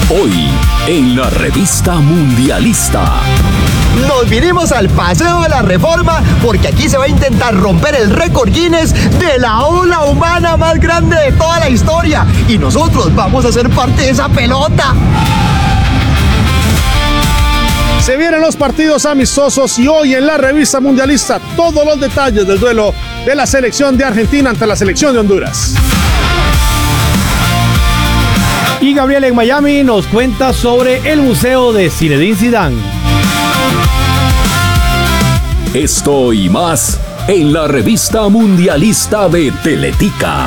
Hoy, en la revista Mundialista. Nos vinimos al Paseo de la Reforma porque aquí se va a intentar romper el récord Guinness de la ola humana más grande de toda la historia. Y nosotros vamos a ser parte de esa pelota. Se vienen los partidos amistosos y hoy en la revista Mundialista todos los detalles del duelo de la selección de Argentina ante la selección de Honduras. Y Gabriel en Miami nos cuenta sobre el museo de Zinedine Zidane. Esto y más en la revista Mundialista de Teletica.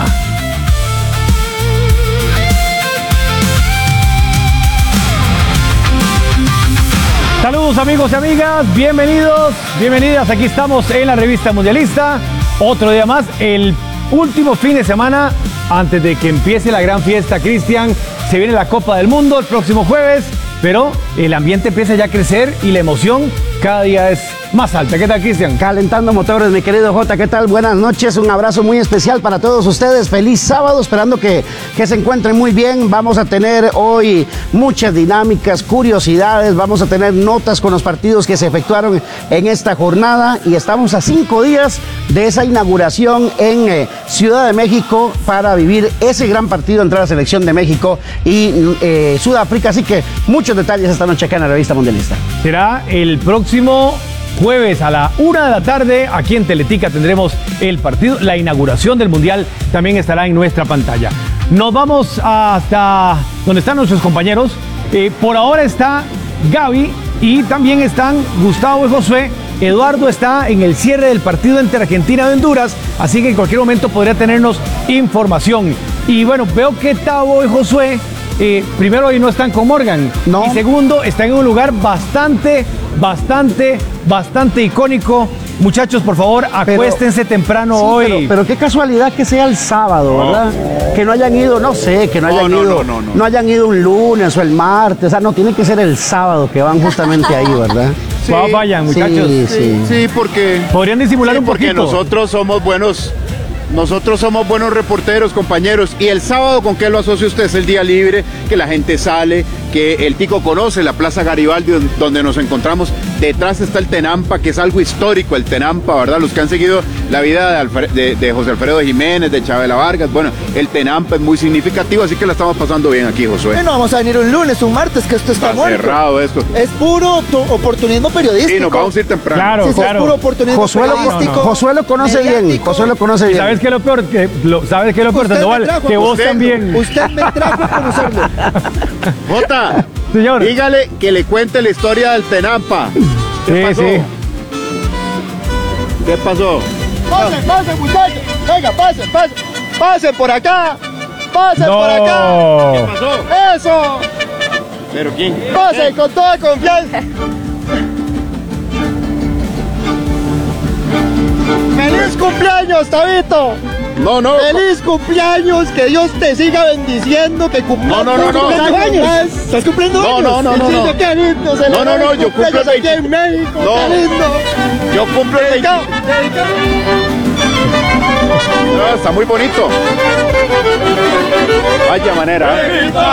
Saludos amigos y amigas, bienvenidos, bienvenidas. Aquí estamos en la revista Mundialista. Otro día más, el último fin de semana antes de que empiece la gran fiesta, Cristian. Se viene la Copa del Mundo el próximo jueves, pero el ambiente empieza ya a crecer y la emoción cada día es más alta. ¿Qué tal, Cristian? Calentando motores, mi querido Jota. ¿Qué tal? Buenas noches. Un abrazo muy especial para todos ustedes. Feliz sábado, esperando que se encuentren muy bien. Vamos a tener hoy muchas dinámicas, curiosidades. Vamos a tener notas con los partidos que se efectuaron en esta jornada. Y estamos a 5 días de esa inauguración en Ciudad de México para vivir ese gran partido entre la selección de México y Sudáfrica. Así que muchos detalles esta noche acá en la revista Mundialista. Será el próximo jueves a la 1 de la tarde, aquí en Teletica tendremos el partido, la inauguración del Mundial también estará en nuestra pantalla. Nos vamos hasta donde están nuestros compañeros. Por ahora está Gaby y también están Gustavo y Josué. Eduardo está en el cierre del partido entre Argentina y Honduras, así que en cualquier momento podría tenernos información. Y bueno, veo que Tavo y Josué, primero hoy no están con Morgan, no. Y segundo, están en un lugar bastante icónico. Muchachos, por favor, acuéstense temprano sí, hoy. Pero qué casualidad que sea el sábado, ¿verdad? Que no hayan ido, no sé, que no hayan ido un lunes o el martes. O sea, no, tiene que ser el sábado que van justamente ahí, ¿verdad? Sí, vayan, muchachos. Sí, porque podrían disimular un poquito. Porque nosotros somos buenos reporteros, compañeros. Y el sábado, ¿con qué lo asocia usted? Es el día libre, que la gente sale, que el Tico conoce la Plaza Garibaldi donde nos encontramos. Detrás está el Tenampa, que es algo histórico, el Tenampa, ¿verdad? Los que han seguido la vida de José Alfredo Jiménez, de Chabela Vargas, bueno, el Tenampa es muy significativo, así que la estamos pasando bien aquí, Josué. Bueno, vamos a venir un lunes, un martes, que esto está muerto. Cerrado esto. Es puro oportunismo periodístico. Sí, nos vamos a ir temprano. Claro, sí, claro. Es puro oportunismo periodístico. Josué lo conoce bien, Josué lo conoce bien. ¿Sabes qué es lo peor? ¿Sabes qué es lo peor, Sandoval? Que vos también. Usted me trajo a conocerlo. Jota, señor, dígale que le cuente la historia del Tenampa. ¿Qué pasó? Sí. ¿Qué pasó? Pasen, muchachos. Venga, pasen por acá. Pasen por acá. ¿Qué pasó? Eso. ¿Pero quién? Pasen con toda confianza. ¡Feliz cumpleaños, Tabito! No. ¡Feliz cumpleaños! Que Dios te siga bendiciendo, que cumplas No. años. ¿Estás cumpliendo años? No. ¡Qué lindo! No, yo cumplo el 20. Aquí en México, No. ¡qué lindo! Yo cumplo el 20. No, está muy bonito. Vaya manera.